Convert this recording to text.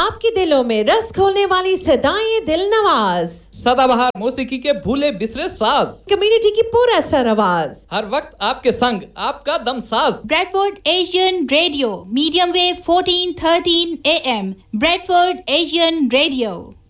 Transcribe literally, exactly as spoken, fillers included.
आपके दिलों में रस घोलने वाली सदाएं दिल नवाज, सदाबहार मौसीकी के भूले बिसरे साज, कम्युनिटी की पूरा सर आवाज, हर वक्त आपके संग आपका दम साज। Bradford Asian radio, medium wave fourteen thirteen A M, Bradford Asian radio.